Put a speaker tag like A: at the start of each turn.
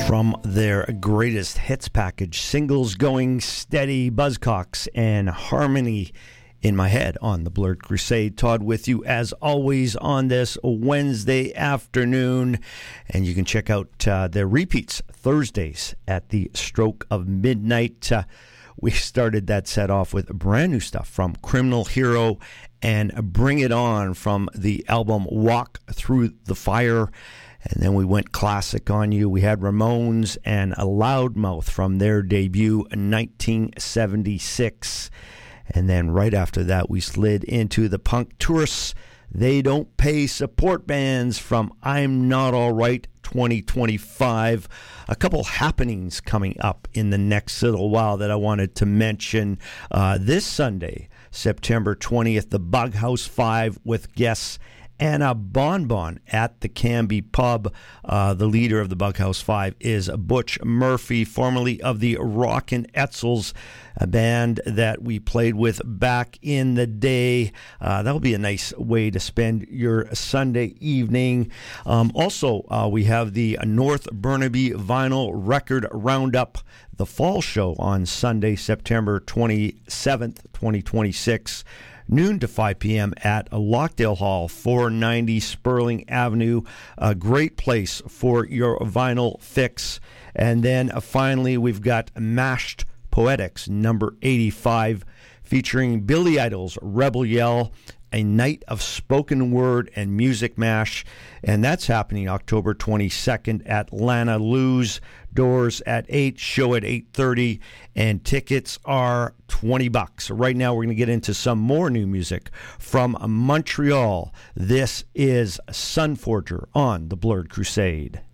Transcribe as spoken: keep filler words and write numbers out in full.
A: From their greatest hits package, singles going steady, Buzzcocks and Harmony in My Head on the Blurred Crusade. Todd with you as always on this Wednesday afternoon, and you can check out uh, their repeats Thursdays at the stroke of midnight. Uh, we started that set off with brand new stuff from Criminal Hero and Bring It On from the album Walk Through the Fire. And then we went classic on you. We had Ramones and a Loudmouth from their debut in nineteen seventy-six. And then right after that, we slid into the punk tourists. They Don't Pay Support Bands from I'm Not Alright twenty twenty-five. A couple happenings coming up in the next little while that I wanted to mention. Uh, this Sunday, September twentieth, the Bug House five with guests Anna Bonbon at the Canby Pub. Uh, the leader of the Bughouse Five is Butch Murphy, formerly of the Rockin' Etzels, a band that we played with back in the day. Uh, that'll be a nice way to spend your Sunday evening. Um, also, uh, we have the North Burnaby Vinyl Record Roundup, the fall show on Sunday, September twenty-seventh, twenty twenty-six. Noon to five p.m. at Lockdale Hall, four ninety Sperling Avenue. A great place for your vinyl fix. And then uh, finally, we've got Mashed Poetics, number eighty-five, featuring Billy Idol's Rebel Yell, a night of spoken word and music mash. And that's happening October twenty-second at Lana Lou's. Doors at eight, show at eight thirty, and tickets are twenty bucks. Right now, we're going to get into some more new music from Montreal. This is Sunforger on the Blurred Crusade.